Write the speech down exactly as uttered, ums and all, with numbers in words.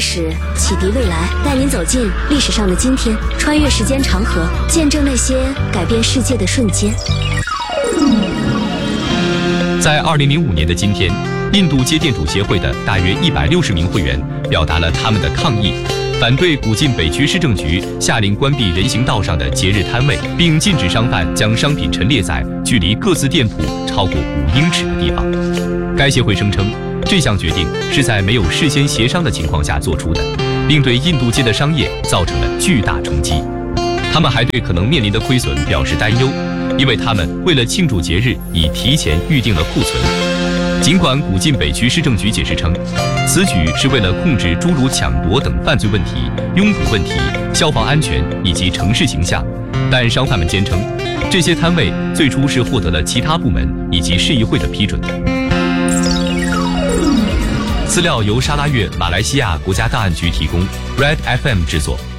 史，启迪未来，带您走进历史上的今天，穿越时间长河，见证那些改变世界的瞬间。 在二零零五年的今天，印度街店主协会的大约一百六十名会员表达了他们的抗议，反对古晋北区市政局下令关闭人行道上的节日摊位，并禁止商贩将商品陈列在距离各自店铺超过五英尺的地方。该协会声称，这项决定是在没有事先协商的情况下做出的，并对印度街的商业造成了巨大冲击。他们还对可能面临的亏损表示担忧，因为他们为了庆祝节日已提前预定了库存。尽管古晋北区市政局解释称，此举是为了控制诸如抢夺等犯罪问题、拥堵问题、消防安全以及城市形象，但商贩们坚称，这些摊位最初是获得了其他部门以及市议会的批准的。资料由沙拉越马来西亚国家档案局提供 ，Red F M 制作。